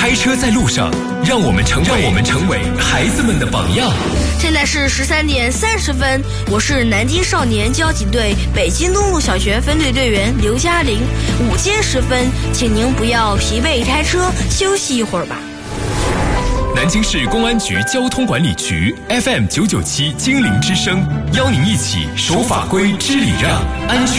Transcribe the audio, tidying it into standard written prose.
开车在路上，让我们成为孩子们的榜样。 现在是13点30分，我是南京少年交警队北京东路小学分队队员刘嘉玲。午间时分，请您不要疲惫开车，休息一会儿吧。 南京市公安局交通管理局 FM 997精灵之声，邀您一起守法规、知礼让，安全